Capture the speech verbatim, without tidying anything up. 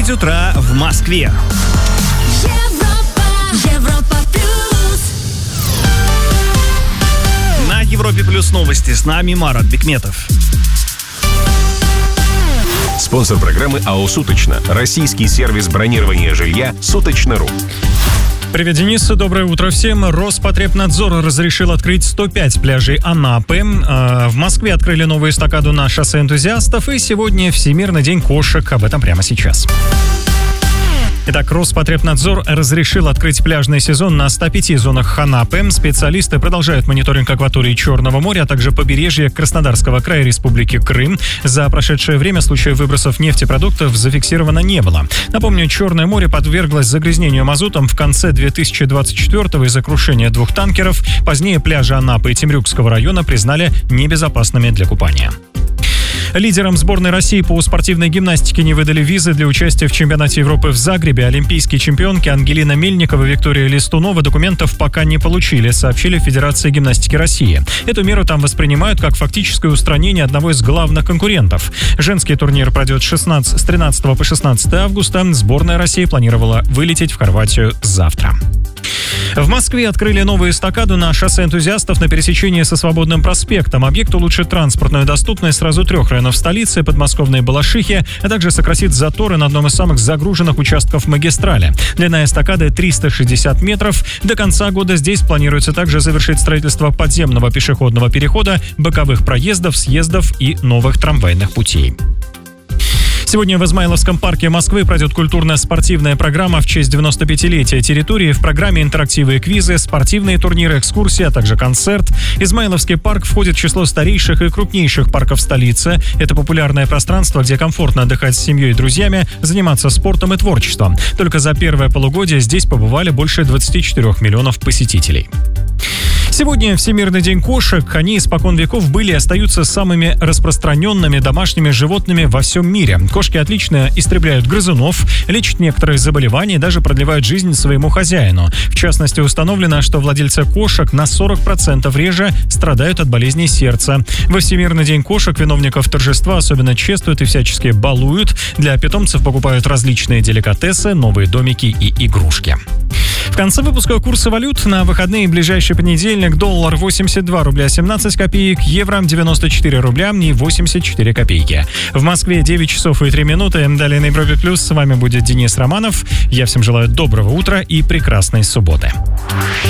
девять утра в Москве. Европа, Европа плюс. На Европе плюс новости. С нами Марат Бекметов. Спонсор программы АО «Суточно». Российский сервис бронирования жилья «Суточно.ру». Привет, Денис. Доброе утро всем. Роспотребнадзор разрешил открыть сто пять пляжей Анапы. В Москве открыли новую эстакаду на шоссе энтузиастов. И сегодня Всемирный день кошек. Об этом прямо сейчас. Итак, Роспотребнадзор разрешил открыть пляжный сезон на ста пяти зонах Анапы. Специалисты продолжают мониторинг акватории Черного моря, а также побережья Краснодарского края Республики Крым. За прошедшее время случаев выбросов нефтепродуктов зафиксировано не было. Напомню, Черное море подверглось загрязнению мазутом в конце две тысячи двадцать четвёртого из-за крушения двух танкеров. Позднее пляжи Анапы и Темрюкского района признали небезопасными для купания. Лидерам сборной России по спортивной гимнастике не выдали визы для участия в чемпионате Европы в Загребе. Олимпийские чемпионки Ангелина Мельникова и Виктория Листунова документов пока не получили, сообщили в Федерации гимнастики России. Эту меру там воспринимают как фактическое устранение одного из главных конкурентов. Женский турнир пройдет с тринадцатого по шестнадцатое августа. Сборная России планировала вылететь в Хорватию завтра. В Москве открыли новую эстакаду на шоссе энтузиастов на пересечении со Свободным проспектом. Объект улучшит транспортную доступность сразу трех районов столицы, подмосковной Балашихи, а также сократит заторы на одном из самых загруженных участков магистрали. Длина эстакады триста шестьдесят метров. До конца года здесь планируется также завершить строительство подземного пешеходного перехода, боковых проездов, съездов и новых трамвайных путей. Сегодня в Измайловском парке Москвы пройдет культурно-спортивная программа в честь девяностопятилетия территории. В программе интерактивы и квизы, спортивные турниры, экскурсии, а также концерт. Измайловский парк входит в число старейших и крупнейших парков столицы. Это популярное пространство, где комфортно отдыхать с семьей и друзьями, заниматься спортом и творчеством. Только за первое полугодие здесь побывали больше двадцати четырёх миллионов посетителей. Сегодня Всемирный день кошек. Они испокон веков были и остаются самыми распространенными домашними животными во всем мире. Кошки отлично истребляют грызунов, лечат некоторые заболевания и даже продлевают жизнь своему хозяину. В частности, установлено, что владельцы кошек на сорок процентов реже страдают от болезней сердца. Во Всемирный день кошек виновников торжества особенно чествуют и всячески балуют. Для питомцев покупают различные деликатесы, новые домики и игрушки. В конце выпуска курсы валют. На выходные ближайший понедельник доллар восемьдесят два рубля семнадцать копеек, евро девяносто четыре рубля и восемьдесят четыре копейки. В Москве девять часов и три минуты. Далее на Европе плюс. С вами будет Денис Романов. Я всем желаю доброго утра и прекрасной субботы.